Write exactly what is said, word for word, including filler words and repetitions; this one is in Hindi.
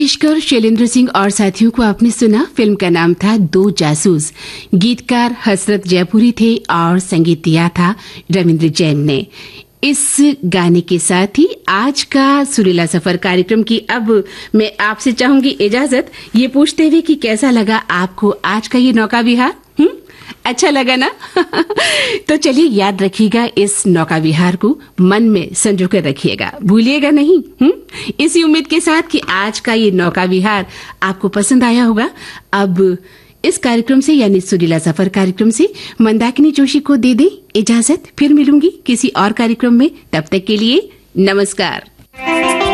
पेशकर शैलेंद्र सिंह और साथियों को आपने सुना। फिल्म का नाम था दो जासूस। गीतकार हसरत जयपुरी थे और संगीत दिया था रविंद्र जैन ने। इस गाने के साथ ही आज का सुरीला सफर कार्यक्रम की अब मैं आपसे चाहूंगी इजाजत, ये पूछते हुए कि कैसा लगा आपको आज का ये नौका विहार? हुँ? अच्छा लगा ना? तो चलिए याद रखिएगा, इस नौका विहार को मन में संजो कर रखिएगा, भूलिएगा नहीं। हुँ? इसी उम्मीद के साथ कि आज का ये नौका विहार आपको पसंद आया होगा। अब इस कार्यक्रम से यानी सुरीला सफर कार्यक्रम से मंदाकिनी जोशी को दे दे इजाजत। फिर मिलूंगी किसी और कार्यक्रम में, तब तक के लिए नमस्कार।